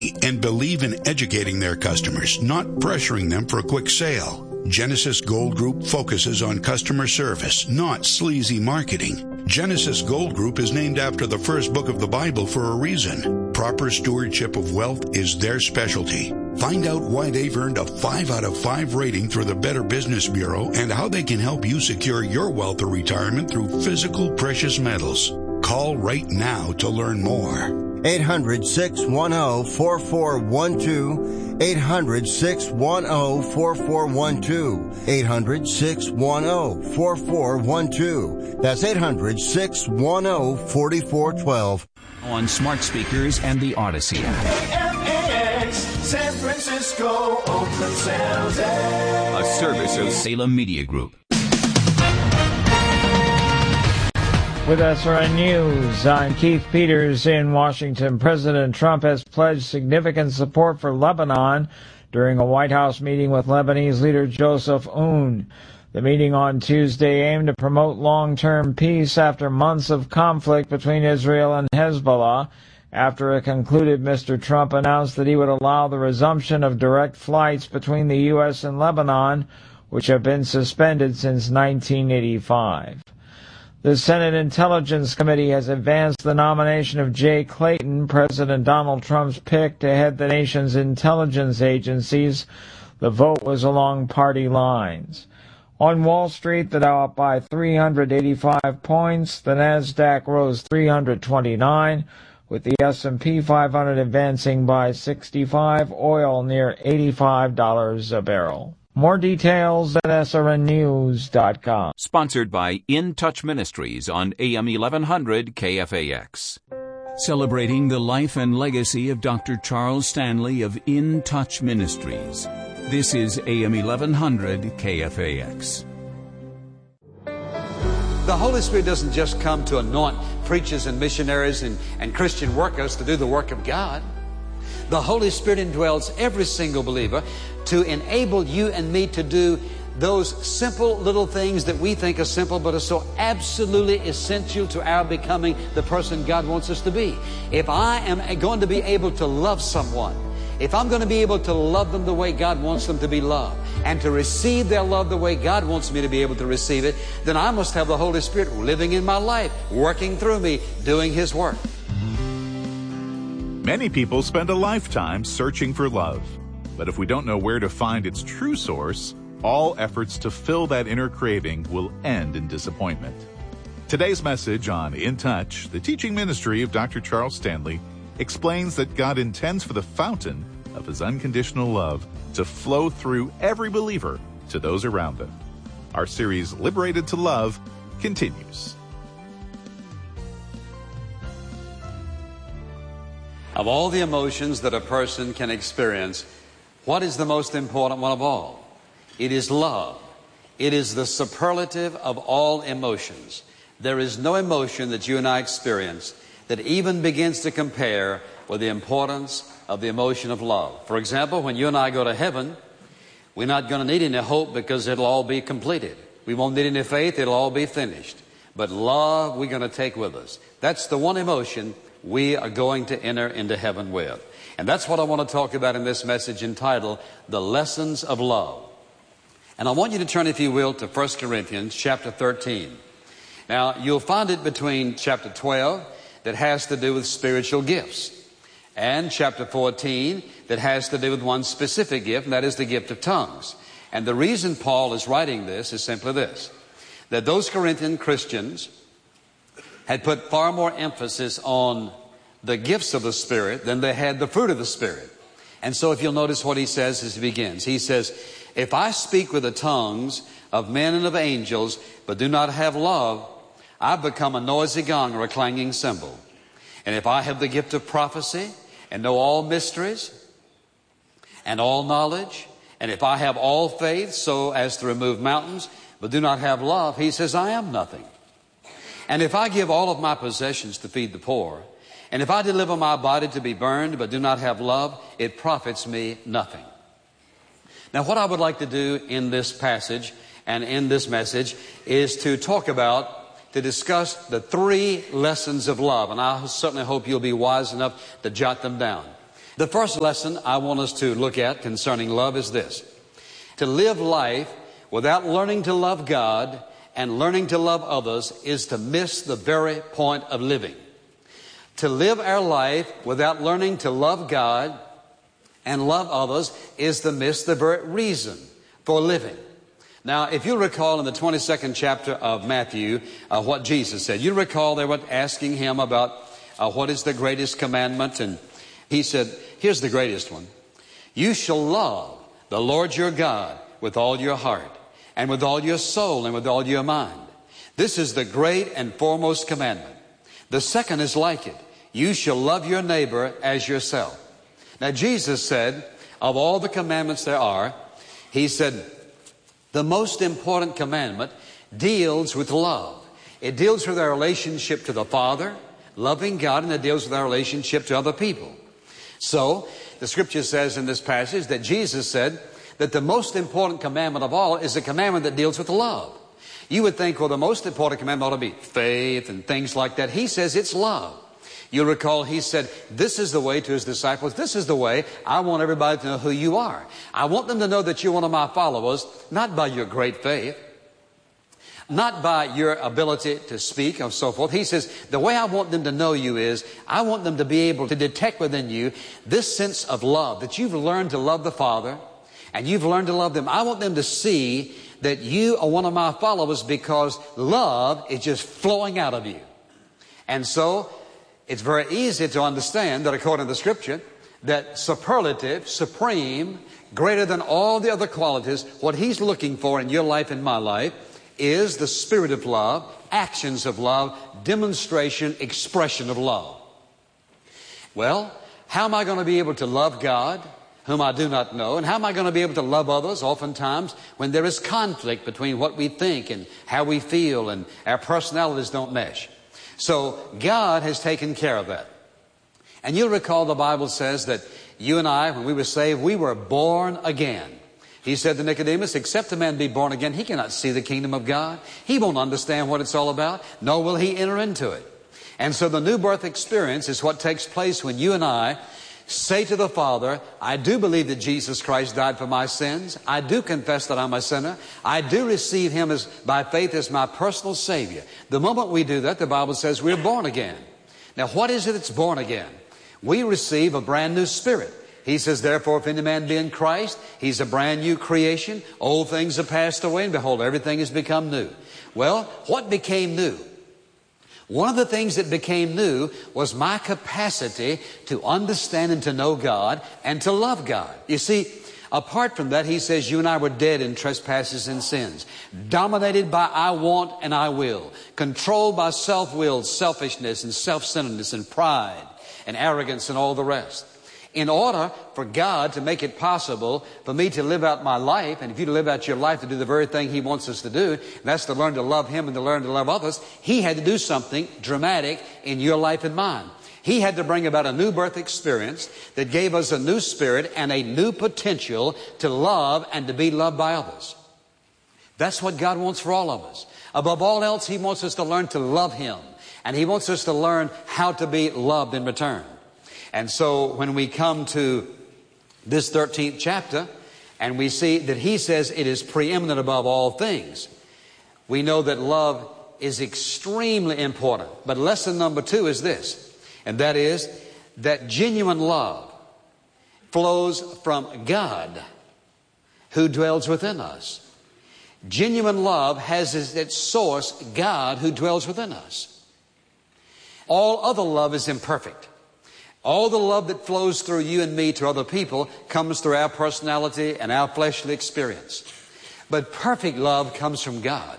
and believe in educating their customers, not pressuring them for a quick sale. Genesis Gold Group focuses on customer service, not sleazy marketing. Genesis Gold Group is named after the first book of the Bible for a reason. Proper stewardship of wealth is their specialty. Find out why they've earned a 5 out of 5 rating through the Better Business Bureau and how they can help you secure your wealth or retirement through physical precious metals. Call right now to learn more. 800-610-4412. 800-610-4412. 800-610-4412. That's 800-610-4412. On smart speakers and the Odyssey app. KFAX, San Francisco, Oakland, San Jose. A service of Salem Media Group. With SRN News, I'm Keith Peters in Washington. President Trump has pledged significant support for Lebanon during a White House meeting with Lebanese leader Joseph Aoun. The meeting on Tuesday aimed to promote long-term peace after months of conflict between Israel and Hezbollah. After it concluded, Mr. Trump announced that he would allow the resumption of direct flights between the U.S. and Lebanon, which have been suspended since 1985. The Senate Intelligence Committee has advanced the nomination of Jay Clayton, President Donald Trump's pick, to head the nation's intelligence agencies. The vote was along party lines. On Wall Street, the Dow up by 385 points. The Nasdaq rose 329, with the S&P 500 advancing by 65. Oil near $85 a barrel. More details at srnnews.com. Sponsored by In Touch Ministries on AM 1100 KFAX. Celebrating the life and legacy of Dr. Charles Stanley of In Touch Ministries. This is AM 1100 KFAX. The Holy Spirit doesn't just come to anoint preachers and missionaries and Christian workers to do the work of God. The Holy Spirit indwells every single believer to enable you and me to do those simple little things that we think are simple but are so absolutely essential to our becoming the person God wants us to be. If I am going to be able to love someone, if I'm going to be able to love them the way God wants them to be loved, and to receive their love the way God wants me to be able to receive it, then I must have the Holy Spirit living in my life, working through me, doing His work. Many people spend a lifetime searching for love. But if we don't know where to find its true source, all efforts to fill that inner craving will end in disappointment. Today's message on In Touch, the teaching ministry of Dr. Charles Stanley, explains that God intends for the fountain of His unconditional love to flow through every believer to those around them. Our series, Liberated to Love, continues. Of all the emotions that a person can experience, what is the most important one of all? It is love. It is the superlative of all emotions. There is no emotion that you and I experience that even begins to compare with the importance of the emotion of love. For example, when you and I go to heaven, we're not going to need any hope because it'll all be completed. We won't need any faith, it'll all be finished. But love we're going to take with us. That's the one emotion we are going to enter into heaven with. And that's what I want to talk about in this message entitled, The Lessons of Love. And I want you to turn, if you will, to 1 Corinthians chapter 13. Now, you'll find it between chapter 12 that has to do with spiritual gifts and chapter 14 that has to do with one specific gift, and that is the gift of tongues. And the reason Paul is writing this is simply this, that those Corinthian Christians had put far more emphasis on the gifts of the Spirit than they had the fruit of the Spirit. And so if you'll notice what he says as he begins, he says, if I speak with the tongues of men and of angels, but do not have love, I've become a noisy gong or a clanging cymbal. And if I have the gift of prophecy and know all mysteries and all knowledge, and if I have all faith so as to remove mountains, but do not have love, he says, I am nothing. And if I give all of my possessions to feed the poor, and if I deliver my body to be burned, but do not have love, it profits me nothing. Now, what I would like to do in this passage and in this message is to discuss the 3 lessons of love. And I certainly hope you'll be wise enough to jot them down. The first lesson I want us to look at concerning love is this: to live life without learning to love God and learning to love others is to miss the very point of living. To live our life without learning to love God and love others is to miss the very reason for living. Now, if you recall in the 22nd chapter of Matthew, what Jesus said, you recall they were asking him about what is the greatest commandment, and he said, here's the greatest one. You shall love the Lord your God with all your heart and with all your soul and with all your mind. This is the great and foremost commandment. The second is like it. You shall love your neighbor as yourself. Now, Jesus said, of all the commandments there are, he said, the most important commandment deals with love. It deals with our relationship to the Father, loving God, and it deals with our relationship to other people. So, the scripture says in this passage that Jesus said that the most important commandment of all is a commandment that deals with love. You would think, well, the most important commandment ought to be faith and things like that. He says it's love. You'll recall he said, this is the way to his disciples. This is the way I want everybody to know who you are. I want them to know that you're one of my followers, not by your great faith, not by your ability to speak and so forth. He says, the way I want them to know you is, I want them to be able to detect within you this sense of love, that you've learned to love the Father and you've learned to love them. I want them to see that you are one of my followers because love is just flowing out of you. And so, it's very easy to understand that according to the scripture, that superlative, supreme, greater than all the other qualities, what he's looking for in your life and my life is the spirit of love, actions of love, demonstration, expression of love. Well, how am I going to be able to love God, whom I do not know, and how am I going to be able to love others oftentimes when there is conflict between what we think and how we feel and our personalities don't mesh? So God has taken care of that. And you'll recall the Bible says that you and I, when we were saved, we were born again. He said to Nicodemus, except a man be born again, he cannot see the kingdom of God. He won't understand what it's all about, nor will he enter into it. And so the new birth experience is what takes place when you and I say to the Father, I do believe that Jesus Christ died for my sins. I do confess that I'm a sinner. I do receive him as by faith as my personal Savior. The moment we do that, the Bible says we're born again. Now, what is it that's born again? We receive a brand new spirit. He says, therefore, if any man be in Christ, he's a brand new creation. Old things have passed away, and behold, everything has become new. Well, what became new? One of the things that became new was my capacity to understand and to know God and to love God. You see, apart from that, he says you and I were dead in trespasses and sins, dominated by I want and I will, controlled by self-will, selfishness and self-centeredness and pride and arrogance and all the rest. In order for God to make it possible for me to live out my life, and if you to live out your life to do the very thing he wants us to do, and that's to learn to love him and to learn to love others, he had to do something dramatic in your life and mine. He had to bring about a new birth experience that gave us a new spirit and a new potential to love and to be loved by others. That's what God wants for all of us. Above all else, he wants us to learn to love him, and he wants us to learn how to be loved in return. And so when we come to this 13th chapter and we see that he says it is preeminent above all things, we know that love is extremely important. But lesson number 2 is this, and that is that genuine love flows from God who dwells within us. Genuine love has as its source God who dwells within us. All other love is imperfect. All the love that flows through you and me to other people comes through our personality and our fleshly experience. But perfect love comes from God.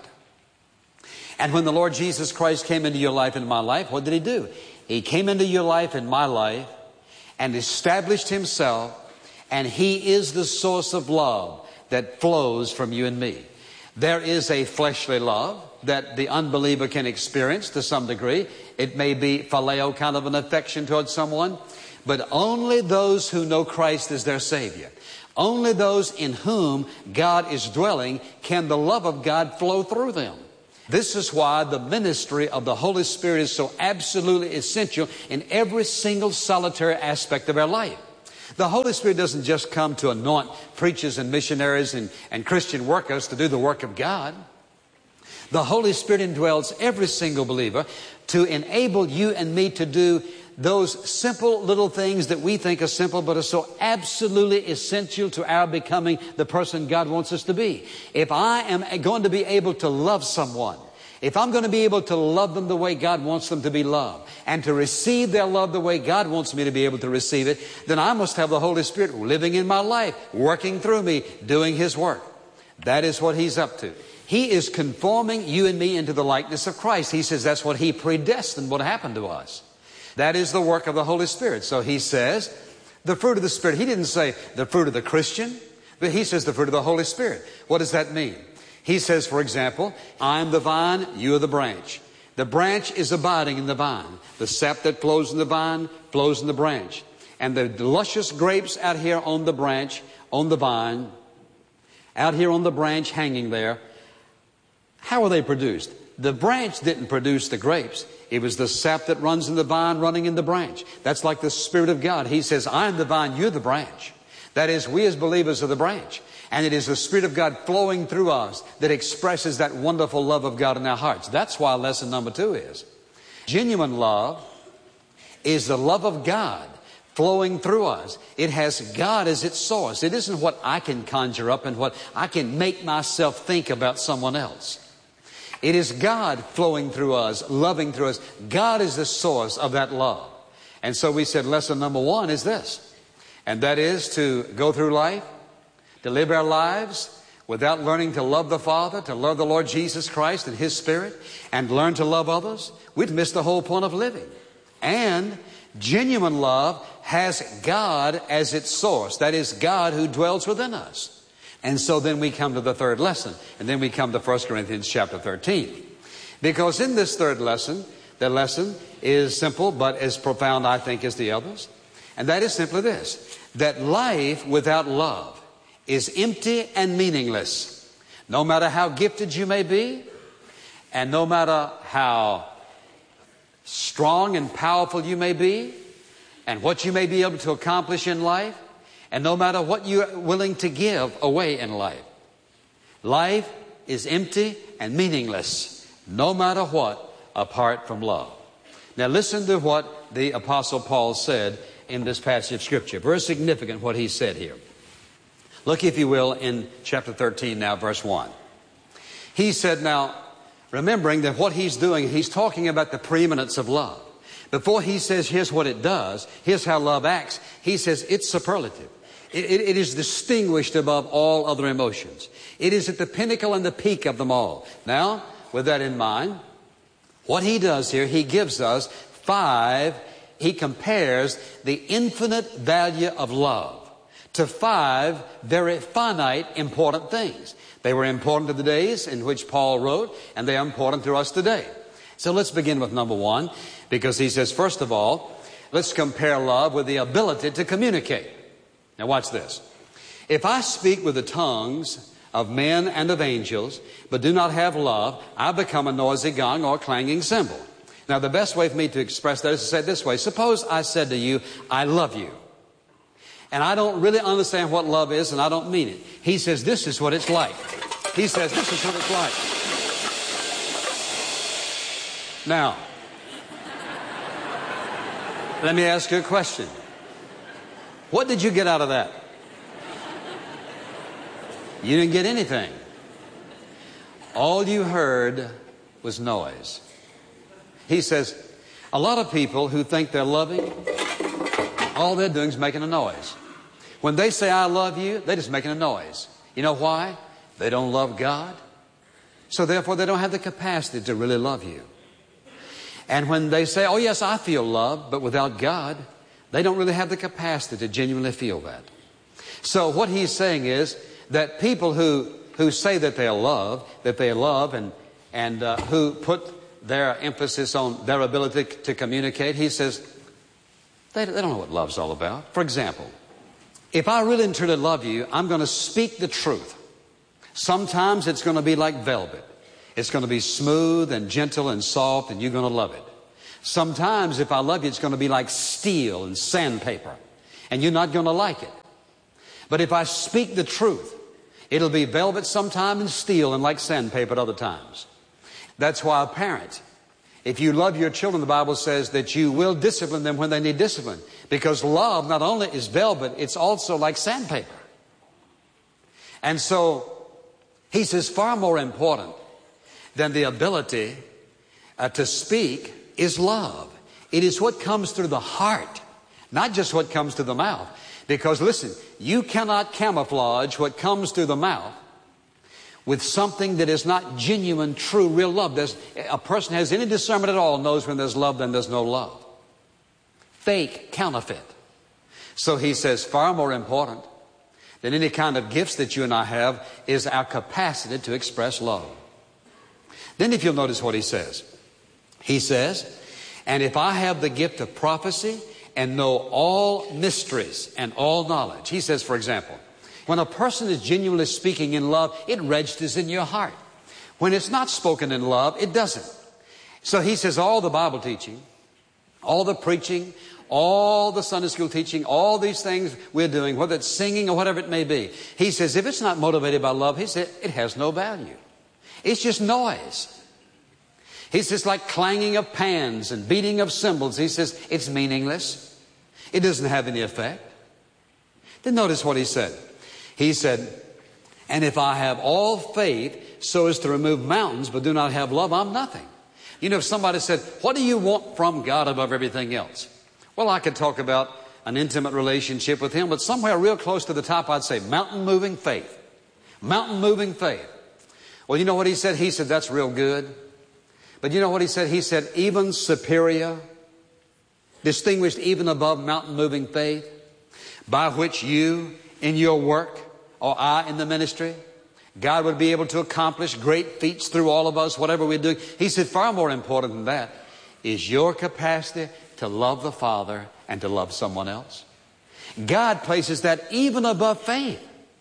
And when the Lord Jesus Christ came into your life and my life, what did he do? He came into your life and my life and established himself, and he is the source of love that flows from you and me. There is a fleshly love that the unbeliever can experience to some degree. It may be phileo, kind of an affection towards someone, but only those who know Christ as their Savior, only those in whom God is dwelling, can the love of God flow through them. This is why the ministry of the Holy Spirit is so absolutely essential in every single solitary aspect of our life. The Holy Spirit doesn't just come to anoint preachers and missionaries and Christian workers to do the work of God. The Holy Spirit indwells every single believer to enable you and me to do those simple little things that we think are simple but are so absolutely essential to our becoming the person God wants us to be. If I am going to be able to love someone, if I'm going to be able to love them the way God wants them to be loved, and to receive their love the way God wants me to be able to receive it, then I must have the Holy Spirit living in my life, working through me, doing His work. That is what He's up to. He is conforming you and me into the likeness of Christ. He says that's what He predestined would happen to us. That is the work of the Holy Spirit. So He says the fruit of the Spirit. He didn't say the fruit of the Christian, but He says the fruit of the Holy Spirit. What does that mean? He says, for example, I am the vine, you are the branch. The branch is abiding in the vine. The sap that flows in the vine flows in the branch. And the luscious grapes out here on the branch, on the vine, out here on the branch hanging there, how are they produced? The branch didn't produce the grapes. It was the sap that runs in the vine running in the branch. That's like the Spirit of God. He says, I am the vine, you're the branch. That is, we as believers are the branch. And it is the Spirit of God flowing through us that expresses that wonderful love of God in our hearts. That's why lesson number 2 is. Genuine love is the love of God flowing through us. It has God as its source. It isn't what I can conjure up and what I can make myself think about someone else. It is God flowing through us, loving through us. God is the source of that love. And so we said lesson number 1 is this. And that is to go through life, to live our lives without learning to love the Father, to love the Lord Jesus Christ and His Spirit, and learn to love others, we'd miss the whole point of living. And genuine love has God as its source. That is God who dwells within us. And so then we come to the third lesson. And then we come to 1 Corinthians chapter 13. Because in this third lesson, the lesson is simple but as profound, I think, as the others. And that is simply this, that life without love is empty and meaningless. No matter how gifted you may be, and no matter how strong and powerful you may be, and what you may be able to accomplish in life, and no matter what you're willing to give away in life, life is empty and meaningless, no matter what, apart from love. Now listen to what the Apostle Paul said in this passage of Scripture. Very significant what he said here. Look, if you will, in chapter 13 now, verse 1. He said, now, remembering that what he's doing, he's talking about the preeminence of love. Before he says, here's what it does, here's how love acts, he says it's superlative. It is distinguished above all other emotions. It is at the pinnacle and the peak of them all. Now, with that in mind, what he does here, he gives us 5, he compares the infinite value of love to 5 very finite, important things. They were important to the days in which Paul wrote, and they are important to us today. So let's begin with number 1, because he says, first of all, let's compare love with the ability to communicate. Now watch this. If I speak with the tongues of men and of angels, but do not have love, I become a noisy gong or clanging cymbal. Now the best way for me to express that is to say it this way. Suppose I said to you, I love you. And I don't really understand what love is, and I don't mean it. He says, this is what it's like. He says, this is what it's like. Now, let me ask you a question. What did you get out of that? You didn't get anything. All you heard was noise. He says, a lot of people who think they're loving, all they're doing is making a noise. When they say, I love you, they're just making a noise. You know why? They don't love God. So therefore, they don't have the capacity to really love you. And when they say, oh yes, I feel love, but without God, they don't really have the capacity to genuinely feel that. So what he's saying is that people who say that they love, and who put their emphasis on their ability to communicate, he says, they don't know what love's all about. For example, if I really and truly love you, I'm going to speak the truth. Sometimes it's going to be like velvet. It's going to be smooth and gentle and soft, and you're going to love it. Sometimes if I love you, it's going to be like steel and sandpaper. and you're not going to like it. But if I speak the truth, it'll be velvet sometime and steel and like sandpaper at other times. That's why a parent, if you love your children, the Bible says that you will discipline them when they need discipline. Because love not only is velvet, it's also like sandpaper. And so, he says far more important than the ability to speak is love. It is what comes through the heart, not just what comes through the mouth. Because listen, you cannot camouflage what comes through the mouth with something that is not genuine, true, real love. A person has any discernment at all knows when there's love, then there's no love. Fake, counterfeit. So he says far more important than any kind of gifts that you and I have is our capacity to express love. Then if you'll notice what he says. He says, and if I have the gift of prophecy and know all mysteries and all knowledge. He says, for example, when a person is genuinely speaking in love, it registers in your heart. When it's not spoken in love, it doesn't. So he says all the Bible teaching, all the preaching, all the Sunday school teaching, all these things we're doing, whether it's singing or whatever it may be. He says if it's not motivated by love, he said it has no value. It's just noise. He says like clanging of pans and beating of cymbals. He says it's meaningless. It doesn't have any effect. Then notice what he said. He said, and if I have all faith so as to remove mountains but do not have love, I'm nothing. You know, if somebody said, what do you want from God above everything else? Well, I could talk about an intimate relationship with Him, but somewhere real close to the top I'd say mountain moving faith. Mountain moving faith. Well, you know what he said? He said that's real good. But you know what he said? He said even superior, distinguished even above mountain moving faith, by which you in your work or I in the ministry, God would be able to accomplish great feats through all of us, whatever we do. He said far more important than that is your capacity to love the Father and to love someone else. God places that even above faith.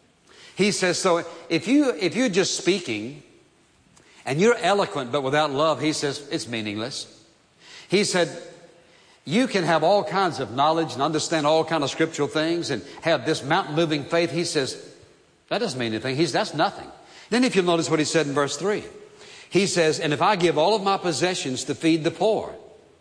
He says, so if you're just speaking and you're eloquent but without love, he says it's meaningless. He said you can have all kinds of knowledge and understand all kinds of scriptural things and have this mountain moving faith. He says that doesn't mean anything. That's nothing. Then if you'll notice what he said in verse 3, he says, and if I give all of my possessions to feed the poor.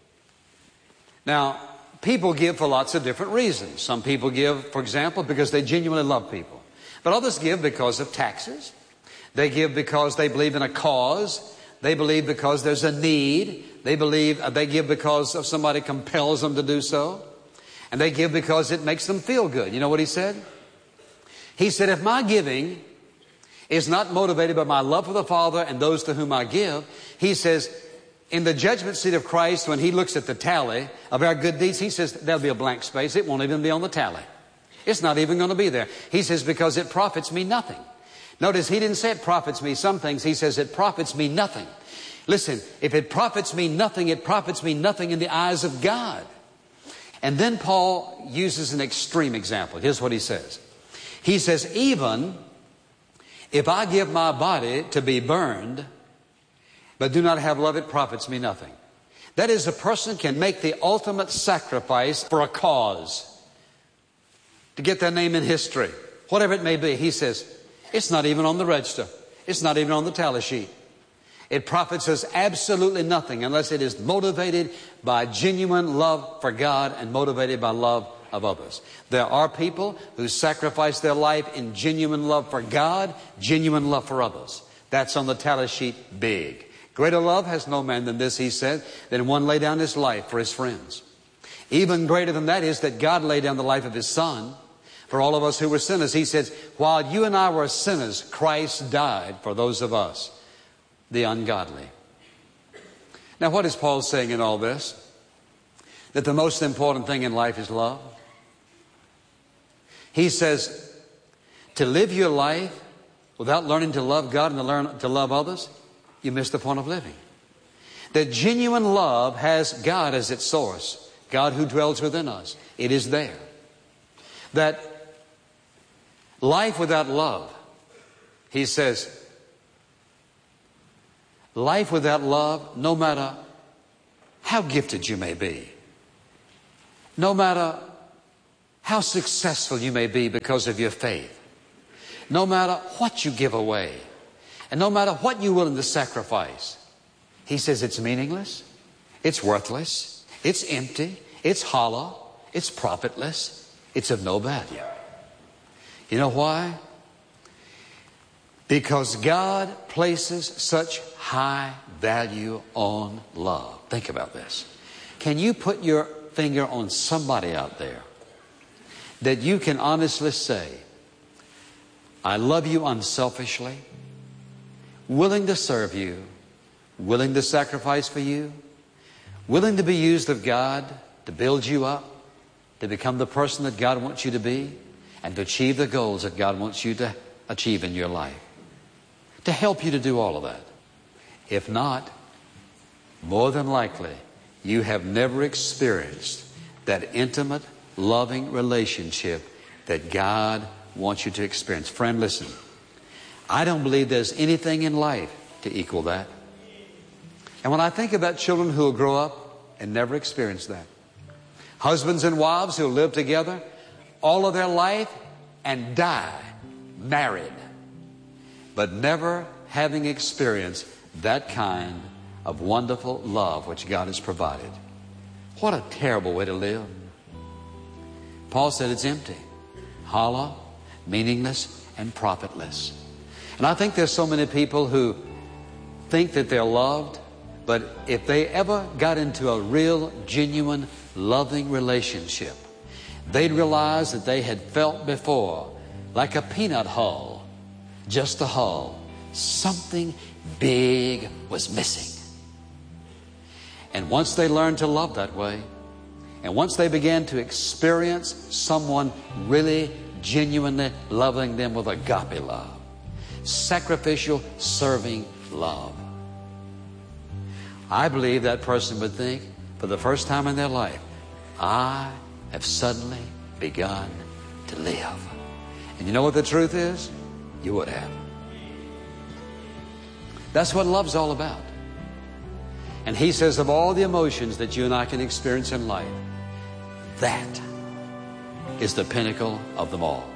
Now, people give for lots of different reasons. Some people give, for example, because they genuinely love people. But others give because of taxes. They give because they believe in a cause. They believe because there's a need. They give because of somebody compels them to do so. And they give because it makes them feel good. You know what he said? He said, if my giving is not motivated by my love for the Father and those to whom I give, he says, in the judgment seat of Christ, when he looks at the tally of our good deeds, he says there'll be a blank space. It won't even be on the tally. It's not even going to be there. He says, because it profits me nothing. Notice he didn't say it profits me some things. He says it profits me nothing. Listen, if it profits me nothing, it profits me nothing in the eyes of God. And then Paul uses an extreme example. Here's what he says. He says, even if I give my body to be burned, but do not have love, it profits me nothing. That is, a person can make the ultimate sacrifice for a cause, to get their name in history, whatever it may be. He says, it's not even on the register. It's not even on the tally sheet. It profits us absolutely nothing unless it is motivated by genuine love for God and motivated by love of others. There are people who sacrifice their life in genuine love for God, genuine love for others. That's on the tally sheet big. Greater love has no man than this, he said, than one lay down his life for his friends. Even greater than that is that God laid down the life of his Son for all of us who were sinners. He says, while you and I were sinners, Christ died for those of us, the ungodly. Now, what is Paul saying in all this? That the most important thing in life is love. He says, to live your life without learning to love God and to learn to love others, you miss the point of living. That genuine love has God as its source. God who dwells within us. It is there. That life without love, he says, life without love, no matter how gifted you may be, no matter how successful you may be because of your faith, no matter what you give away, and no matter what you're willing to sacrifice, he says it's meaningless, it's worthless, it's empty, it's hollow, it's profitless, it's of no value. You know why? Because God places such high value on love. Think about this. Can you put your finger on somebody out there that you can honestly say, I love you unselfishly, willing to serve you, willing to sacrifice for you, willing to be used of God to build you up, to become the person that God wants you to be, and to achieve the goals that God wants you to achieve in your life, to help you to do all of that? If not, more than likely, you have never experienced that intimate, loving relationship that God wants you to experience. Friend, listen. I don't believe there's anything in life to equal that. And when I think about children who will grow up and never experience that, husbands and wives who live together all of their life and die married, but never having experienced that kind of wonderful love which God has provided. What a terrible way to live. Paul said it's empty, hollow, meaningless, and profitless. And I think there's so many people who think that they're loved, but if they ever got into a real, genuine, loving relationship, they'd realize that they had felt before like a peanut hull, just a hull. Something big was missing. And once they learned to love that way, and once they began to experience someone really, genuinely loving them with agape love, sacrificial, serving love, I believe that person would think, for the first time in their life, I have suddenly begun to live. And you know what the truth is? You would have. That's what love's all about. And he says of all the emotions that you and I can experience in life, that is the pinnacle of them all.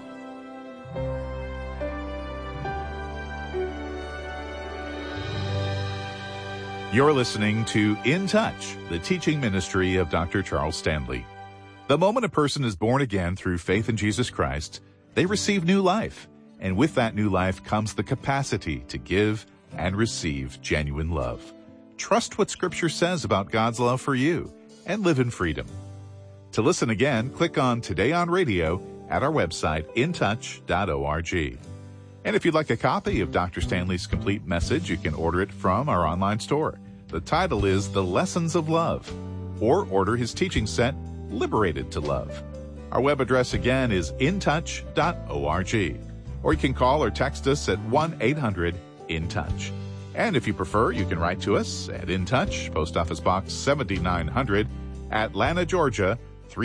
You're listening to In Touch, the teaching ministry of Dr. Charles Stanley. The moment a person is born again through faith in Jesus Christ, they receive new life. And with that new life comes the capacity to give and receive genuine love. Trust what Scripture says about God's love for you and live in freedom. To listen again, click on Today on Radio at our website, intouch.org. And if you'd like a copy of Dr. Stanley's complete message, you can order it from our online store. The title is The Lessons of Love, or order his teaching set, Liberated to Love. Our web address again is intouch.org. Or you can call or text us at 1-800-IN-TOUCH. And if you prefer, you can write to us at In Touch, Post Office Box 7900, Atlanta, Georgia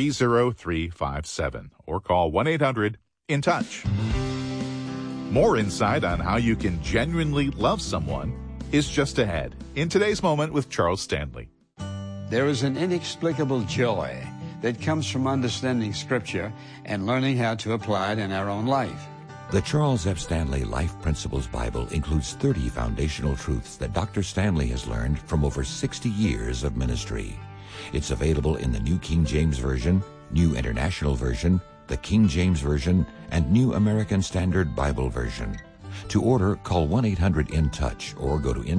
30357. Or call 1-800-IN-TOUCH. More insight on how you can genuinely love someone is just ahead in Today's Moment with Charles Stanley. There is an inexplicable joy that comes from understanding Scripture and learning how to apply it in our own life. The Charles F. Stanley Life Principles Bible includes 30 foundational truths that Dr. Stanley has learned from over 60 years of ministry. It's available in the New King James Version, New International Version, the King James Version, and New American Standard Bible Version. To order, call 1-800-IN-TOUCH or go to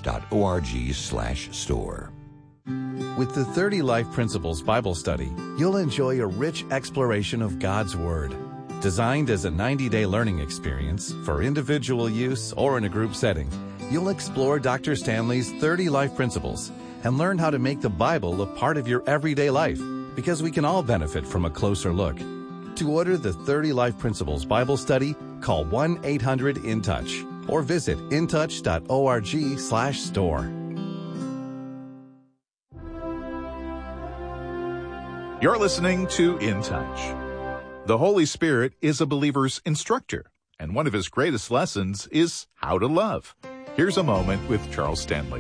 intouch.org/store. With the 30 Life Principles Bible Study, you'll enjoy a rich exploration of God's Word. Designed as a 90-day learning experience for individual use or in a group setting, you'll explore Dr. Stanley's 30 life principles and learn how to make the Bible a part of your everyday life, because we can all benefit from a closer look. To order the 30 Life Principles Bible Study, call 1-800-IN-TOUCH or visit intouch.org/store. You're listening to In Touch. The Holy Spirit is a believer's instructor, and one of his greatest lessons is how to love. Here's a moment with Charles Stanley.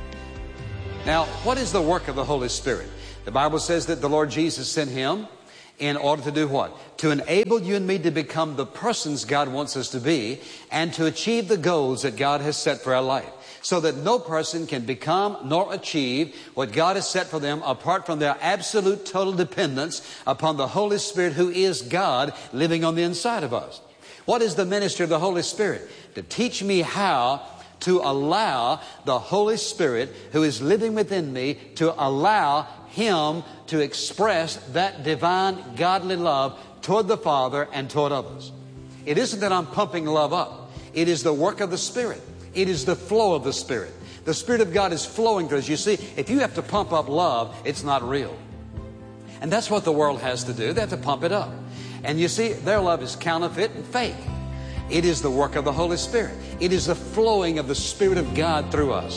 Now, what is the work of the Holy Spirit? The Bible says that the Lord Jesus sent him In order to do what? To enable you and me to become the persons God wants us to be and to achieve the goals that God has set for our life. So that no person can become nor achieve what God has set for them apart from their absolute total dependence upon the Holy Spirit, who is God living on the inside of us. What is the ministry of the Holy Spirit? To teach me how to allow the Holy Spirit who is living within me to allow Him to express that divine godly love toward the Father and toward others. It isn't that I'm pumping love up. It is the work of the Spirit. It is the flow of the Spirit. The Spirit of God is flowing through us. You see, if you have to pump up love, it's not real. And that's what the world has to do. They have to pump it up. And you see, their love is counterfeit and fake. It is the work of the Holy Spirit. It is the flowing of the Spirit of God through us.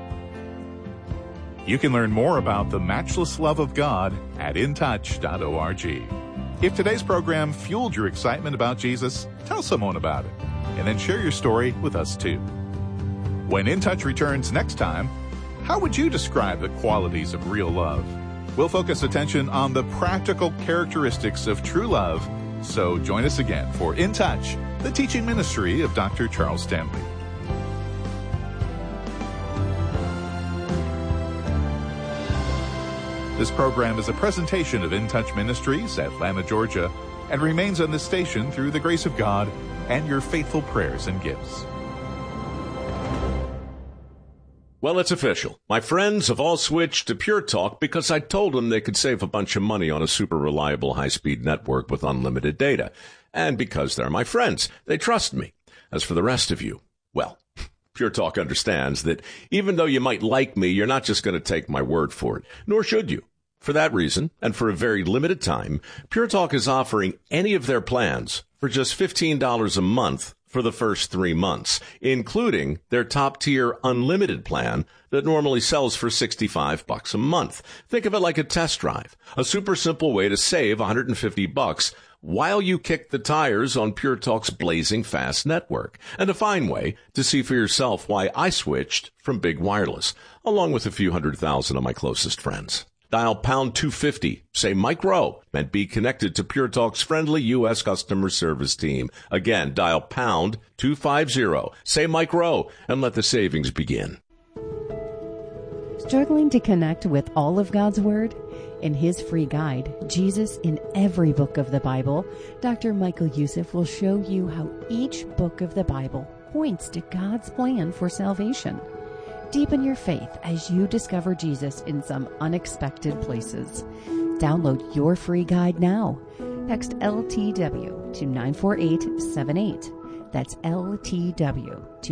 You can learn more about the matchless love of God at intouch.org. If today's program fueled your excitement about Jesus, tell someone about it, and then share your story with us too. When In Touch returns next time, how would you describe the qualities of real love? We'll focus attention on the practical characteristics of true love, so join us again for In Touch, the teaching ministry of Dr. Charles Stanley. This program is a presentation of In Touch Ministries, Atlanta, Georgia, and remains on this station through the grace of God and your faithful prayers and gifts. Well, it's official. My friends have all switched to Pure Talk because I told them they could save a bunch of money on a super reliable high-speed network with unlimited data. And because they're my friends, they trust me. As for the rest of you, well, Pure Talk understands that even though you might like me, you're not just going to take my word for it, nor should you. For that reason, and for a very limited time, Pure Talk is offering any of their plans for just $15 a month for the first 3 months, including their top-tier unlimited plan that normally sells for $65 a month. Think of it like a test drive, a super simple way to save $150 while you kick the tires on Pure Talk's blazing fast network, and a fine way to see for yourself why I switched from big wireless, along with a few 100,000 of my closest friends. Dial pound 250, say Mike Rowe, and be connected to Pure Talk's friendly U.S. customer service team. Again, dial pound 250, say Mike Rowe, and let the savings begin. Struggling to connect with all of God's Word? In his free guide, Jesus in Every Book of the Bible, Dr. Michael Youssef will show you how each book of the Bible points to God's plan for salvation. Deepen your faith as you discover Jesus in some unexpected places. Download your free guide now. Text LTW to 94878. That's LTW to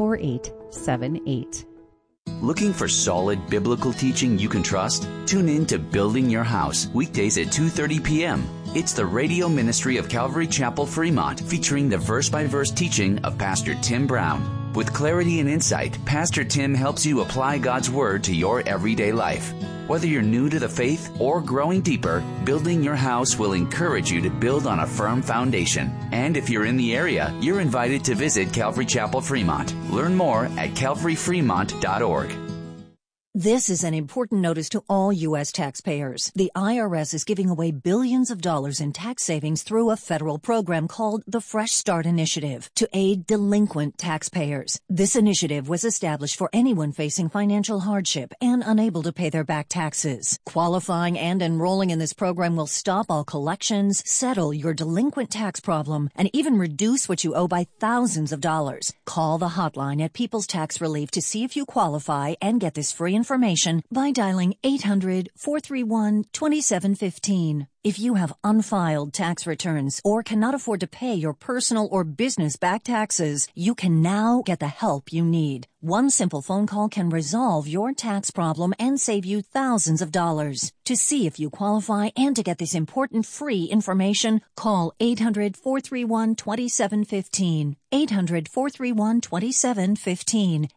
94878. Looking for solid biblical teaching you can trust? Tune in to Building Your House, weekdays at 2:30 p.m. It's the radio ministry of Calvary Chapel, Fremont, featuring the verse-by-verse teaching of Pastor Tim Brown. With clarity and insight, Pastor Tim helps you apply God's Word to your everyday life. Whether you're new to the faith or growing deeper, Building Your House will encourage you to build on a firm foundation. And if you're in the area, you're invited to visit Calvary Chapel, Fremont. Learn more at calvaryfremont.org. This is an important notice to all U.S. taxpayers. The IRS is giving away billions of dollars in tax savings through a federal program called the Fresh Start Initiative to aid delinquent taxpayers. This initiative was established for anyone facing financial hardship and unable to pay their back taxes. Qualifying and enrolling in this program will stop all collections, settle your delinquent tax problem, and even reduce what you owe by thousands of dollars. Call the hotline at People's Tax Relief to see if you qualify and get this free information by dialing 800-431-2715. If you have unfiled tax returns or cannot afford to pay your personal or business back taxes, you can now get the help you need. One simple phone call can resolve your tax problem and save you thousands of dollars. To see if you qualify and to get this important free information, call 800-431-2715. 800-431-2715.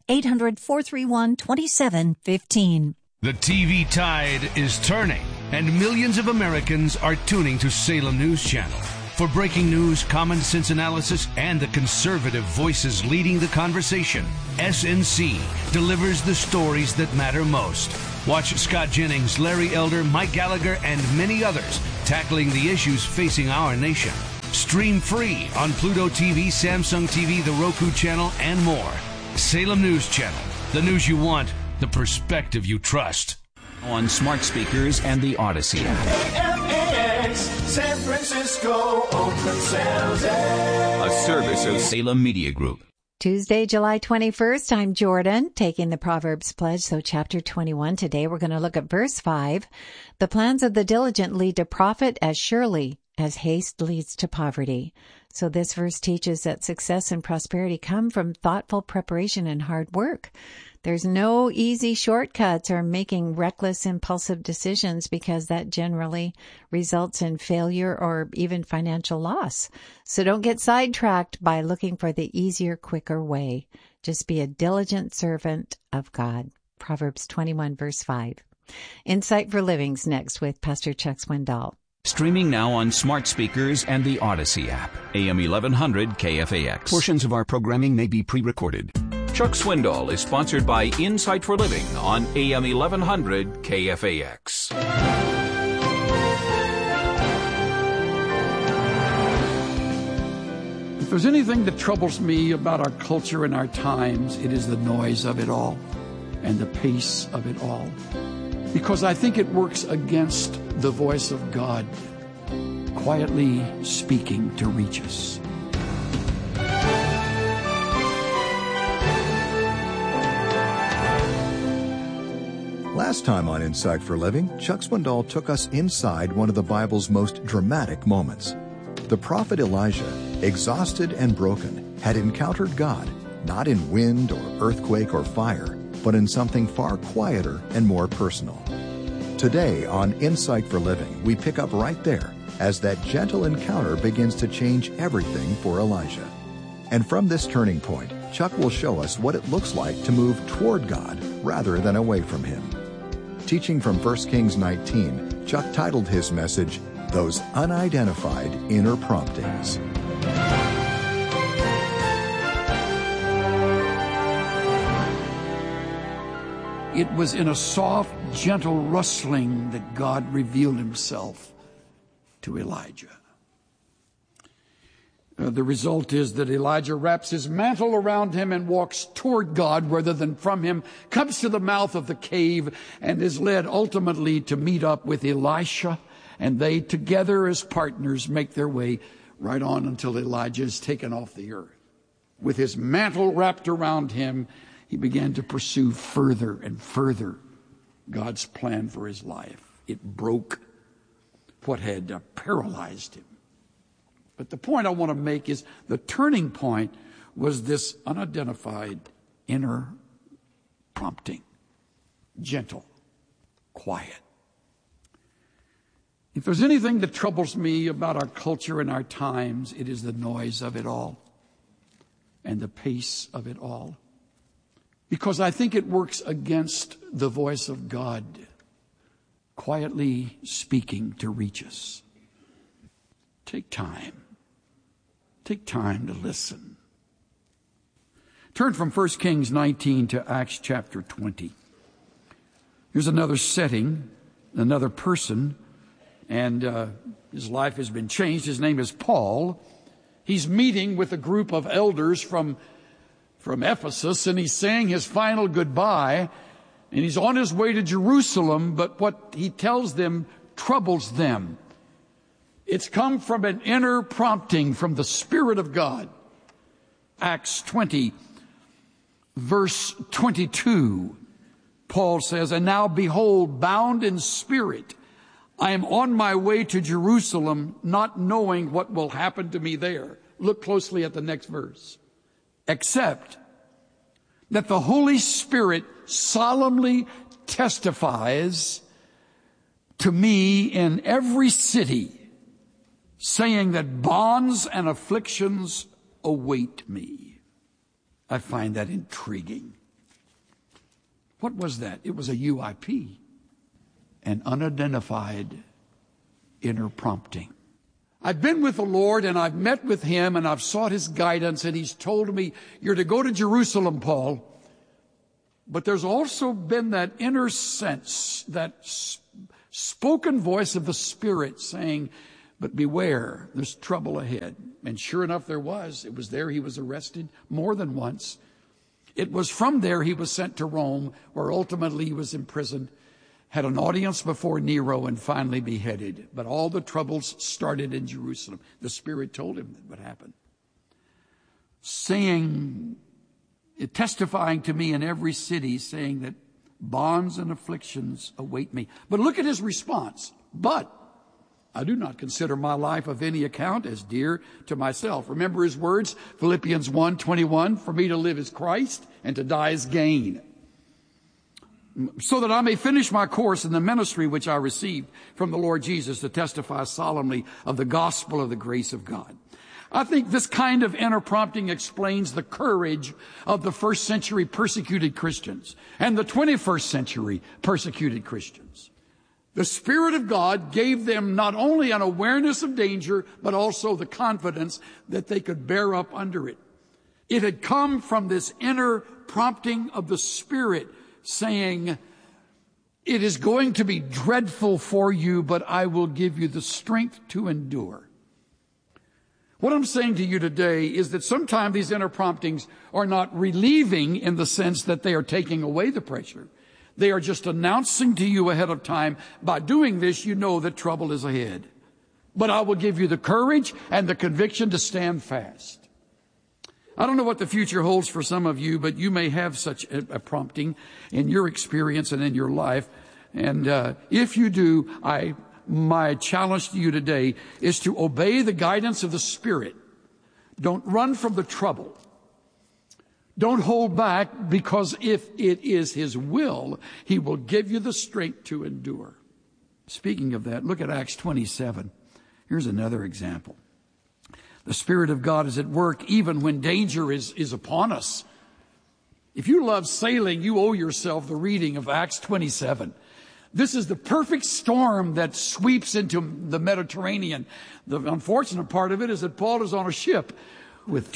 800-431-2715. The TV tide is turning, and millions of Americans are tuning to Salem News Channel. For breaking news, common sense analysis, and the conservative voices leading the conversation, SNC delivers the stories that matter most. Watch Scott Jennings, Larry Elder, Mike Gallagher, and many others tackling the issues facing our nation. Stream free on Pluto TV, Samsung TV, the Roku channel, and more. Salem News Channel. The news you want, the perspective you trust. On smart speakers and the Odyssey app. AMAX, San Francisco, Oakland, San Jose. A service of Salem Media Group. Tuesday, July 21st, I'm Jordan, taking the Proverbs pledge. So chapter 21 today, we're going to look at verse 5. The plans of the diligent lead to profit as surely as haste leads to poverty. So this verse teaches that success and prosperity come from thoughtful preparation and hard work. There's no easy shortcuts or making reckless, impulsive decisions, because that generally results in failure or even financial loss. So don't get sidetracked by looking for the easier, quicker way. Just be a diligent servant of God. Proverbs 21, verse 5. Insight for Living's next with Pastor Chuck Swindoll. Streaming now on smart speakers and the Odyssey app. AM 1100 KFAX. Portions of our programming may be pre-recorded. Chuck Swindoll is sponsored by Insight for Living on AM 1100 KFAX. If there's anything that troubles me about our culture and our times, it is the noise of it all and the pace of it all. Because I think it works against the voice of God quietly speaking to reach us. Last time on Insight for Living, Chuck Swindoll took us inside one of the Bible's most dramatic moments. The prophet Elijah, exhausted and broken, had encountered God, not in wind or earthquake or fire, but in something far quieter and more personal. Today on Insight for Living, we pick up right there as that gentle encounter begins to change everything for Elijah. And from this turning point, Chuck will show us what it looks like to move toward God rather than away from Him. Teaching from 1 Kings 19, Chuck titled his message, Those Unidentified Inner Promptings. It was in a soft, gentle rustling that God revealed Himself to Elijah. The result is that Elijah wraps his mantle around him and walks toward God rather than from Him, comes to the mouth of the cave, and is led ultimately to meet up with Elisha, and they together as partners make their way right on until Elijah is taken off the earth. With his mantle wrapped around him, he began to pursue further and further God's plan for his life. It broke what had paralyzed him. But the point I want to make is the turning point was this unidentified inner prompting. Gentle, quiet. If there's anything that troubles me about our culture and our times, it is the noise of it all and the pace of it all. Because I think it works against the voice of God quietly speaking to reach us. Take time. Take time to listen. Turn from 1 Kings 19 to Acts chapter 20. Here's another setting, another person, and his life has been changed. His name is Paul. He's meeting with a group of elders from Ephesus, and he's saying his final goodbye, and he's on his way to Jerusalem, but what he tells them troubles them. It's come from an inner prompting from the Spirit of God. Acts 20, verse 22, Paul says, And now behold, bound in spirit, I am on my way to Jerusalem, not knowing what will happen to me there. Look closely at the next verse. Except that the Holy Spirit solemnly testifies to me in every city, saying that bonds and afflictions await me. I find that intriguing. What was that? It was a UIP, an unidentified inner prompting. I've been with the Lord and I've met with Him and I've sought His guidance, and He's told me, you're to go to Jerusalem, Paul. But there's also been that inner sense, that spoken voice of the Spirit saying, but beware, there's trouble ahead. And sure enough, there was. It was there he was arrested more than once. It was from there he was sent to Rome, where ultimately he was imprisoned, had an audience before Nero, and finally beheaded. But all the troubles started in Jerusalem. The Spirit told him that would happen, testifying to me in every city, saying that bonds and afflictions await me. But look at his response. But I do not consider my life of any account as dear to myself. Remember his words, Philippians 1:21, for me to live is Christ and to die is gain. So that I may finish my course in the ministry which I received from the Lord Jesus to testify solemnly of the gospel of the grace of God. I think this kind of inner prompting explains the courage of the first century persecuted Christians and the 21st century persecuted Christians. The Spirit of God gave them not only an awareness of danger, but also the confidence that they could bear up under it. It had come from this inner prompting of the Spirit saying, it is going to be dreadful for you, but I will give you the strength to endure. What I'm saying to you today is that sometimes these inner promptings are not relieving in the sense that they are taking away the pressure. They are just announcing to you ahead of time, by doing this, you know that trouble is ahead. But I will give you the courage and the conviction to stand fast. I don't know what the future holds for some of you, but you may have such a prompting in your experience and in your life. And if you do, my challenge to you today is to obey the guidance of the Spirit. Don't run from the trouble. Don't hold back, because if it is His will, He will give you the strength to endure. Speaking of that, look at Acts 27. Here's another example. The Spirit of God is at work even when danger is upon us. If you love sailing, you owe yourself the reading of Acts 27. This is the perfect storm that sweeps into the Mediterranean. The unfortunate part of it is that Paul is on a ship with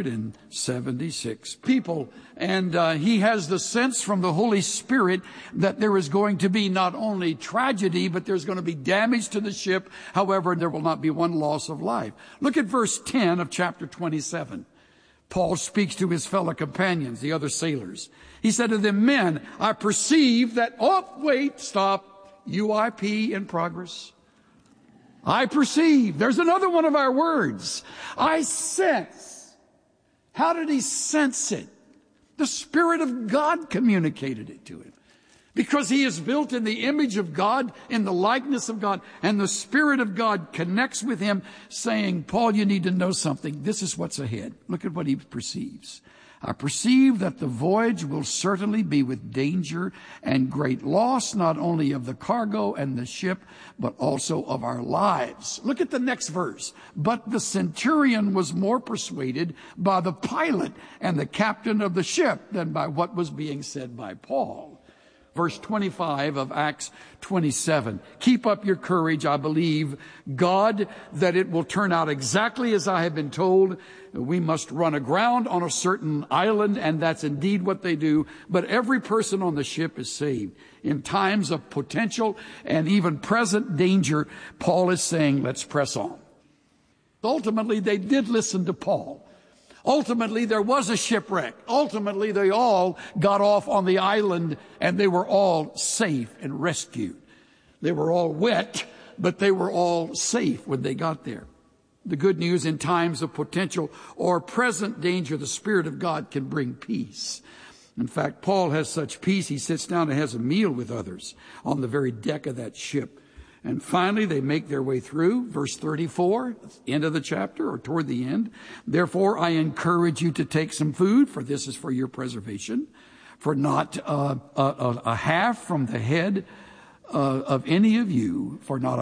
276 people. And he has the sense from the Holy Spirit that there is going to be not only tragedy, but there's going to be damage to the ship. However, there will not be one loss of life. Look at verse 10 of chapter 27. Paul speaks to his fellow companions, the other sailors. He said to them, men, I perceive that, stop, UIP in progress. I perceive. There's another one of our words. I sense. How did he sense it? The Spirit of God communicated it to him. Because he is built in the image of God, in the likeness of God, and the Spirit of God connects with him, saying, Paul, you need to know something. This is what's ahead. Look at what he perceives. I perceive that the voyage will certainly be with danger and great loss, not only of the cargo and the ship, but also of our lives. Look at the next verse. But the centurion was more persuaded by the pilot and the captain of the ship than by what was being said by Paul. Verse 25 of Acts 27. Keep up your courage. I believe God that it will turn out exactly as I have been told. We must run aground on a certain island, and that's indeed what they do. But every person on the ship is saved. In times of potential and even present danger, Paul is saying, let's press on. Ultimately, they did listen to Paul. Ultimately, there was a shipwreck. Ultimately, they all got off on the island, and they were all safe and rescued. They were all wet, but they were all safe when they got there. The good news, in times of potential or present danger, the Spirit of God can bring peace. In fact, Paul has such peace, he sits down and has a meal with others on the very deck of that ship. And finally, they make their way through. Verse 34, end of the chapter, or toward the end. Therefore, I encourage you to take some food, for this is for your preservation. For not a half from the head of any of you,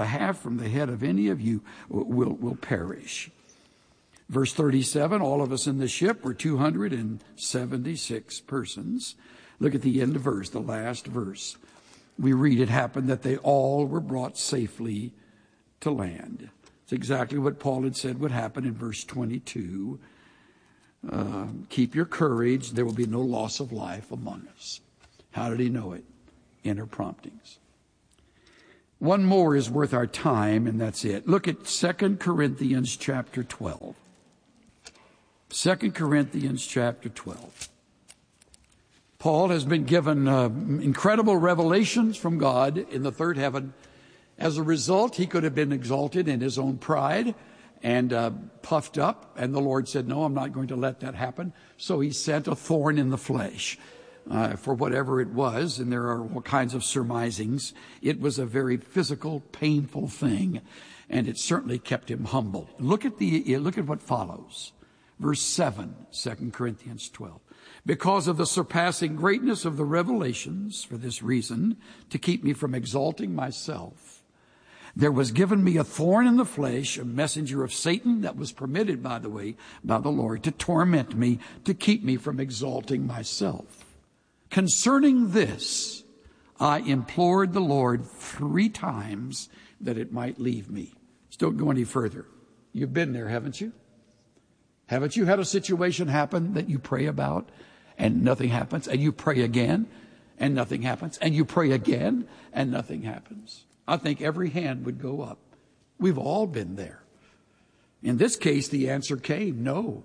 will perish. Verse 37, all of us in the ship were 276 persons. Look at the end of verse, the last verse. We read it happened that they all were brought safely to land. It's exactly what Paul had said would happen in verse 22. Keep your courage. There will be no loss of life among us. How did he know it? Inner promptings. One more is worth our time, and that's it. Look at 2 Corinthians chapter 12. 2 Corinthians chapter 12. Paul has been given incredible revelations from God in the third heaven. As a result, he could have been exalted in his own pride and puffed up, and the Lord said, no, I'm not going to let that happen. So he sent a thorn in the flesh for whatever it was, and there are all kinds of surmisings. It was a very physical, painful thing, and it certainly kept him humble. Look at what follows. Verse 7, 2 Corinthians 12. Because of the surpassing greatness of the revelations, for this reason, to keep me from exalting myself, there was given me a thorn in the flesh, a messenger of Satan that was permitted, by the way, by the Lord, to torment me, to keep me from exalting myself. Concerning this, I implored the Lord 3 times that it might leave me. Just don't go any further. You've been there, haven't you? Haven't you had a situation happen that you pray about and nothing happens, and you pray again and nothing happens, and you pray again and nothing happens? I think every hand would go up. We've all been there. In this case, the answer came, no.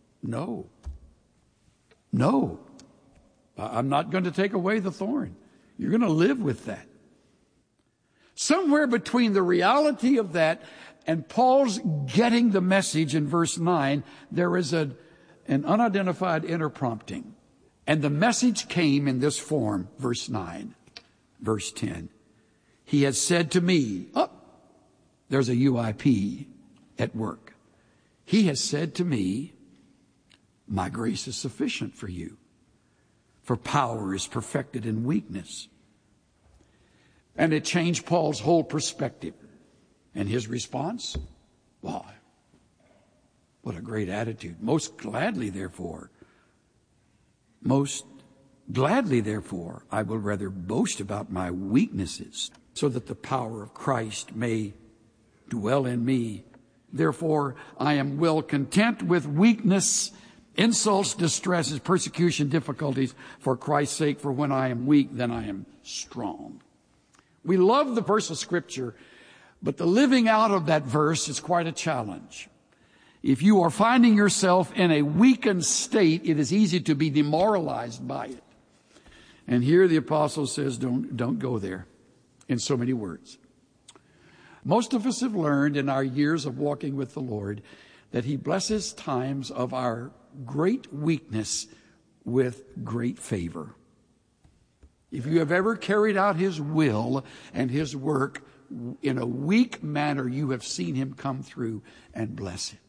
I'm not going to take away the thorn. You're going to live with that. Somewhere between the reality of that and Paul's getting the message in verse 9, there is an unidentified inner prompting. And the message came in this form, verse 9, verse 10. He has said to me, there's a UIP at work. He has said to me, my grace is sufficient for you, for power is perfected in weakness. And it changed Paul's whole perspective. And his response? Wow, what a great attitude. Most gladly, therefore, I will rather boast about my weaknesses, so that the power of Christ may dwell in me. Therefore, I am well content with weakness, insults, distresses, persecution, difficulties, for Christ's sake. For when I am weak, then I am strong. We love the verse of Scripture, but the living out of that verse is quite a challenge. If you are finding yourself in a weakened state, it is easy to be demoralized by it. And here the apostle says, don't go there, in so many words. Most of us have learned in our years of walking with the Lord that He blesses times of our great weakness with great favor. If you have ever carried out His will and His work in a weak manner, you have seen Him come through and bless it.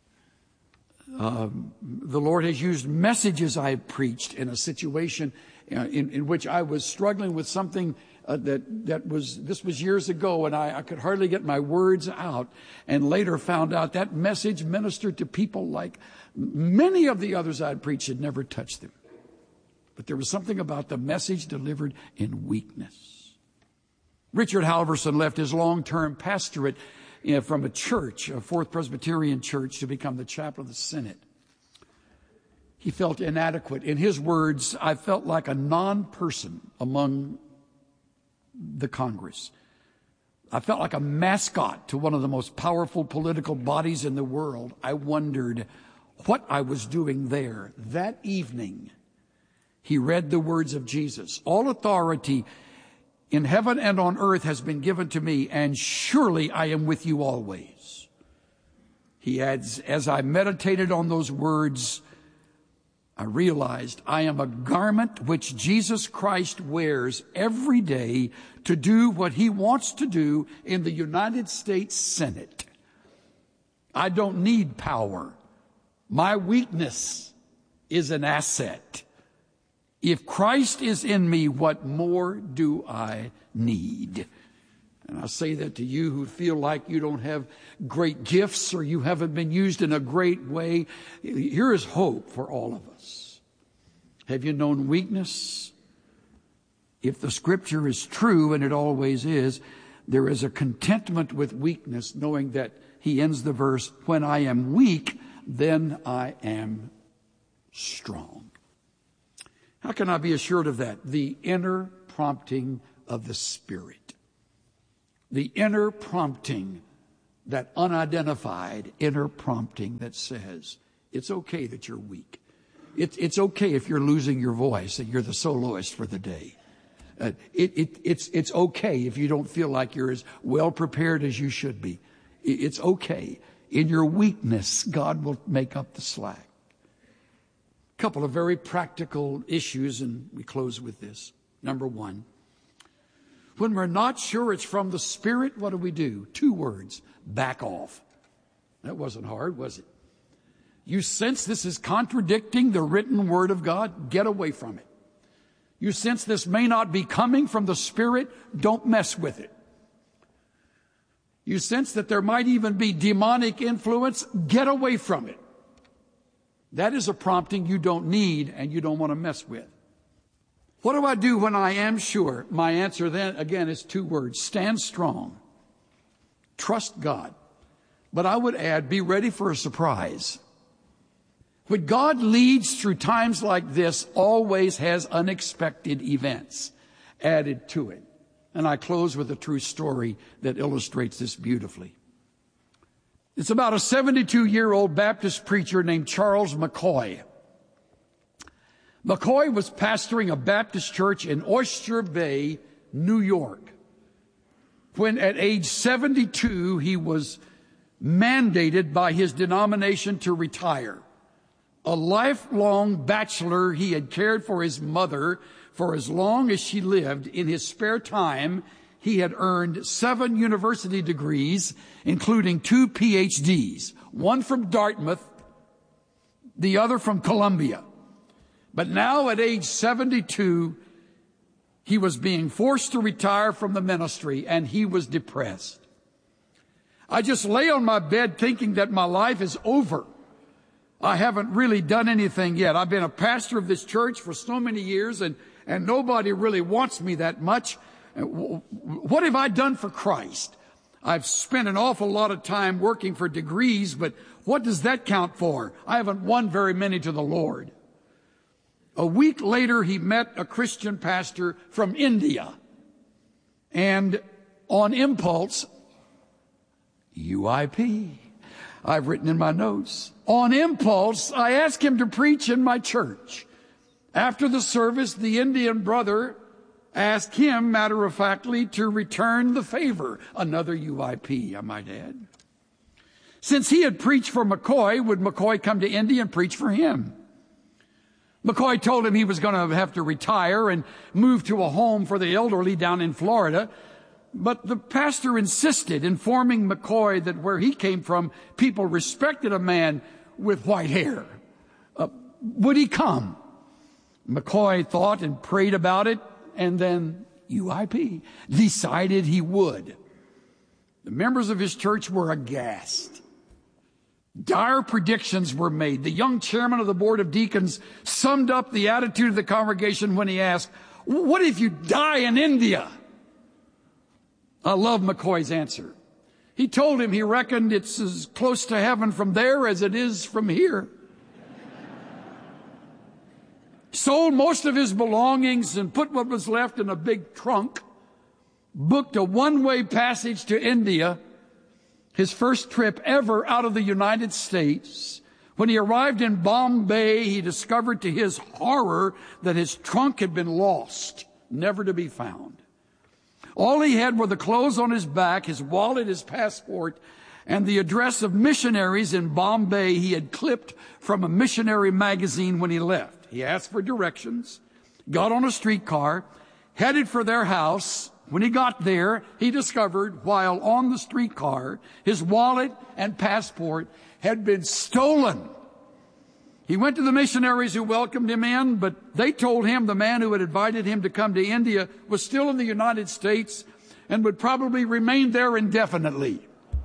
The Lord has used messages I have preached in a situation in which I was struggling with something this was years ago, and I could hardly get my words out, and later found out that message ministered to people like many of the others I'd preached had never touched them. But there was something about the message delivered in weakness. Richard Halverson left his long-term pastorate from a church, a Fourth Presbyterian church, to become the chaplain of the Senate. He felt inadequate. In his words, I felt like a non-person among the Congress. I felt like a mascot to one of the most powerful political bodies in the world. I wondered what I was doing there. That evening, he read the words of Jesus. All authority in heaven and on earth has been given to me, and surely I am with you always. He adds, as I meditated on those words, I realized I am a garment which Jesus Christ wears every day to do what He wants to do in the United States Senate. I don't need power. My weakness is an asset. If Christ is in me, what more do I need? And I say that to you who feel like you don't have great gifts or you haven't been used in a great way. Here is hope for all of us. Have you known weakness? If the Scripture is true, and it always is, there is a contentment with weakness, knowing that he ends the verse, when I am weak, then I am strong. How can I be assured of that? The inner prompting of the Spirit. The inner prompting, that unidentified inner prompting that says, it's okay that you're weak. It's okay if you're losing your voice and you're the soloist for the day. It's okay if you don't feel like you're as well prepared as you should be. It's okay. In your weakness, God will make up the slack. A couple of very practical issues, and we close with this. Number one, when we're not sure it's from the Spirit, what do? 2 words: back off. That wasn't hard, was it? You sense this is contradicting the written Word of God? Get away from it. You sense this may not be coming from the Spirit? Don't mess with it. You sense that there might even be demonic influence? Get away from it. That is a prompting you don't need and you don't want to mess with. What do I do when I am sure? My answer then, again, is 2 words: stand strong. Trust God. But I would add, be ready for a surprise. When God leads through times like this, always has unexpected events added to it. And I close with a true story that illustrates this beautifully. It's about a 72-year-old Baptist preacher named Charles McCoy. McCoy was pastoring a Baptist church in Oyster Bay, New York, when at age 72 he was mandated by his denomination to retire. A lifelong bachelor, he had cared for his mother for as long as she lived. In his spare time, he had earned 7 university degrees, including 2 PhDs, one from Dartmouth, the other from Columbia. But now at age 72, he was being forced to retire from the ministry, and he was depressed. I just lay on my bed thinking that my life is over. I haven't really done anything yet. I've been a pastor of this church for so many years, and nobody really wants me that much. What have I done for Christ? I've spent an awful lot of time working for degrees, but what does that count for? I haven't won very many to the Lord. A week later, he met a Christian pastor from India. And on impulse, UIP, I've written in my notes. On impulse, I asked him to preach in my church. After the service, the Indian brother asked him, matter-of-factly, to return the favor. Another UIP, I might add. Since he had preached for McCoy, would McCoy come to India and preach for him? McCoy told him he was going to have to retire and move to a home for the elderly down in Florida. But the pastor insisted, informing McCoy that where he came from, people respected a man with white hair. Would he come? McCoy thought and prayed about it, and then UIP decided he would. The members of his church were aghast. Dire predictions were made. The young chairman of the board of deacons summed up the attitude of the congregation when he asked, "What if you die in India?" I love McCoy's answer. He told him he reckoned it's as close to heaven from there as it is from here. Sold most of his belongings and put what was left in a big trunk. Booked a one-way passage to India, his first trip ever out of the United States. When he arrived in Bombay, he discovered to his horror that his trunk had been lost, never to be found. All he had were the clothes on his back, his wallet, his passport, and the address of missionaries in Bombay he had clipped from a missionary magazine when he left. He asked for directions, got on a streetcar, headed for their house. When he got there, he discovered while on the streetcar, his wallet and passport had been stolen. He went to the missionaries who welcomed him in, but they told him the man who had invited him to come to India was still in the United States and would probably remain there indefinitely.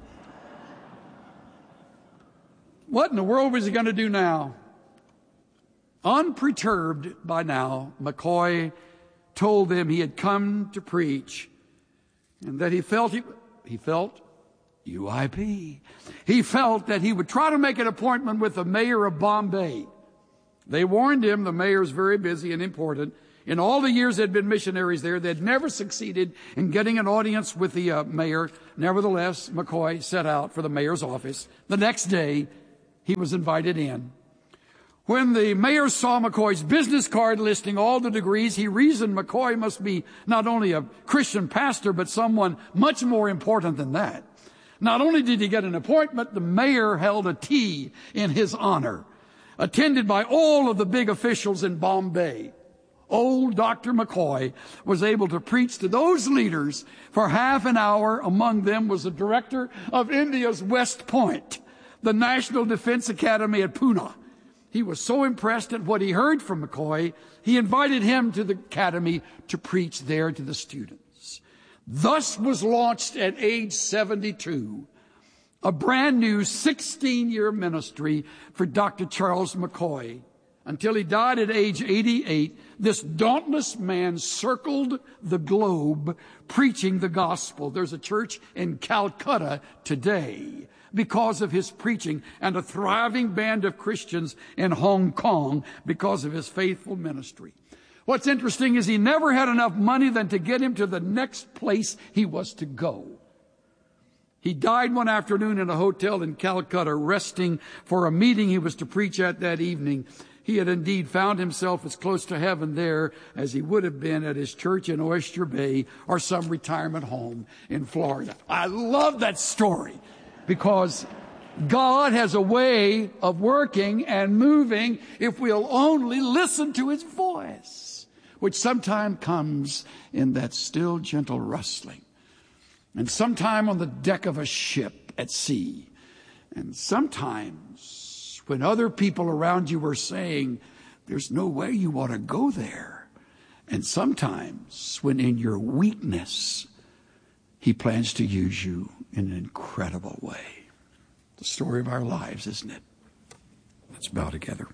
What in the world was he going to do now? Unperturbed by now, McCoy told them he had come to preach and that he felt UIP. He felt that he would try to make an appointment with the mayor of Bombay. They warned him the mayor's very busy and important. In all the years they'd been missionaries there, they'd never succeeded in getting an audience with the mayor. Nevertheless, McCoy set out for the mayor's office. The next day, he was invited in. When the mayor saw McCoy's business card listing all the degrees, he reasoned McCoy must be not only a Christian pastor, but someone much more important than that. Not only did he get an appointment, the mayor held a tea in his honor, attended by all of the big officials in Bombay. Old Dr. McCoy was able to preach to those leaders for half an hour. Among them was the director of India's West Point, the National Defense Academy at Pune. He was so impressed at what he heard from McCoy, he invited him to the academy to preach there to the students. Thus was launched at age 72 a brand new 16-year ministry for Dr. Charles McCoy. Until he died at age 88, this dauntless man circled the globe preaching the gospel. There's a church in Calcutta today because of his preaching, and a thriving band of Christians in Hong Kong because of his faithful ministry. What's interesting is he never had enough money than to get him to the next place he was to go. He died one afternoon in a hotel in Calcutta, resting for a meeting he was to preach at that evening. He had indeed found himself as close to heaven there as he would have been at his church in Oyster Bay or some retirement home in Florida. I love that story because God has a way of working and moving if we'll only listen to his voice, which sometimes comes in that still, gentle rustling. And sometime on the deck of a ship at sea. And sometimes when other people around you are saying, there's no way you ought to go there. And sometimes when in your weakness, he plans to use you in an incredible way. The story of our lives, isn't it? Let's bow together.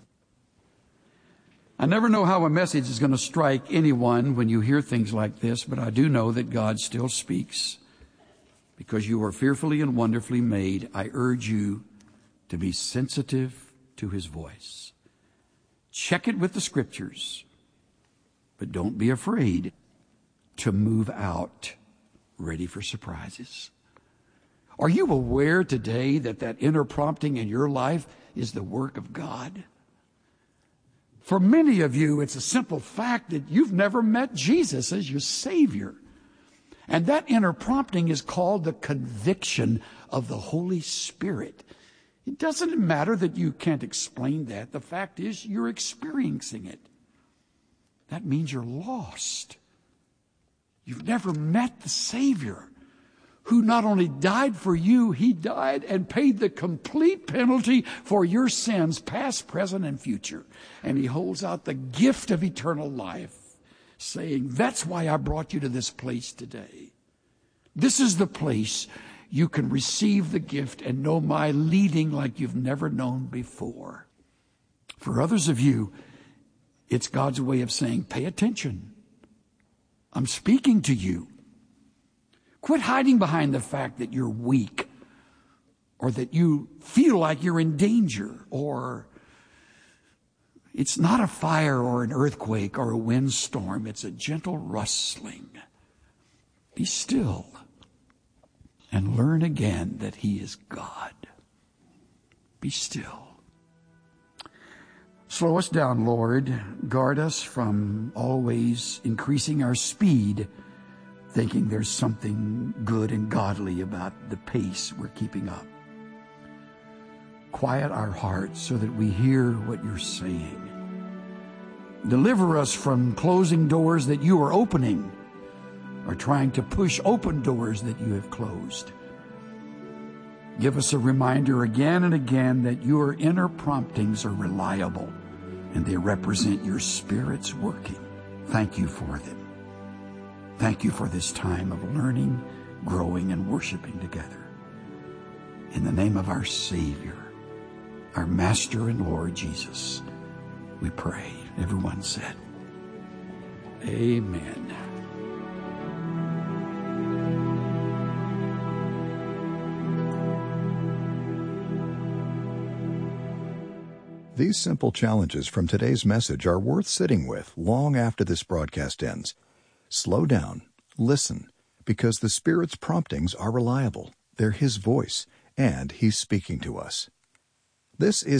I never know how a message is going to strike anyone when you hear things like this, but I do know that God still speaks. Because you are fearfully and wonderfully made, I urge you to be sensitive to his voice. Check it with the scriptures, but don't be afraid to move out ready for surprises. Are you aware today that inner prompting in your life is the work of God? For many of you, it's a simple fact that you've never met Jesus as your Savior. And that inner prompting is called the conviction of the Holy Spirit. It doesn't matter that you can't explain that. The fact is you're experiencing it. That means you're lost. You've never met the Savior who not only died for you, he died and paid the complete penalty for your sins, past, present, and future. And he holds out the gift of eternal life, saying, that's why I brought you to this place today. This is the place you can receive the gift and know my leading like you've never known before. For others of you, it's God's way of saying, pay attention. I'm speaking to you. Quit hiding behind the fact that you're weak or that you feel like you're in danger, or it's not a fire or an earthquake or a windstorm. It's a gentle rustling. Be still and learn again that he is God. Be still. Slow us down, Lord. Guard us from always increasing our speed, thinking there's something good and godly about the pace we're keeping up. Quiet our hearts so that we hear what you're saying. Deliver us from closing doors that you are opening, or trying to push open doors that you have closed. Give us a reminder again and again that your inner promptings are reliable and they represent your Spirit's working. Thank you for them. Thank you for this time of learning, growing, and worshiping together. In the name of our Savior, our Master and Lord Jesus, we pray. Everyone said, amen. These simple challenges from today's message are worth sitting with long after this broadcast ends. Slow down, listen, because the Spirit's promptings are reliable. They're His voice, and He's speaking to us. This is